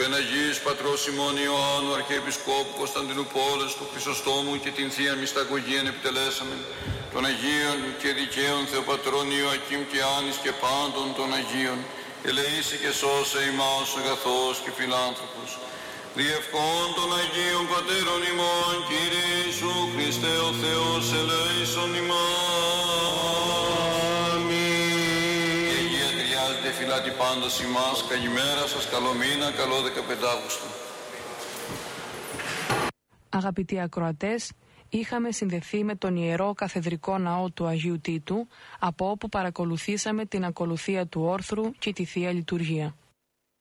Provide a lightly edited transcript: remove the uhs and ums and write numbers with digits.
εν Αγίης Πατρός ημών Ιωάννου, Αρχιεπισκόπου Κωνσταντινούπολης, του Χρυσοστόμου και την Θεία Μυσταγωγίαν επιτελέσαμεν, των Αγίων και δικαίων Θεοπατρών Ιωακήμ και Άνης και πάντων των Αγίων, ελεήσει και σώσε ημάς αγαθός και φιλάνθρωπος. Διευχών των Αγίων Πατέρων ημών, Κύριε Ιησού Χριστέ ο Θεός, ελέησον ημάς. Αμήν. Η Αγία Τριάδη φυλάτη πάντας ημάς, καλημέρα σας, καλό μήνα, καλό 15 Αύγουστο. Αγαπητοί ακροατές, είχαμε συνδεθεί με τον Ιερό Καθεδρικό Ναό του Αγίου Τίτου, από όπου παρακολουθήσαμε την ακολουθία του όρθρου και τη Θεία Λειτουργία.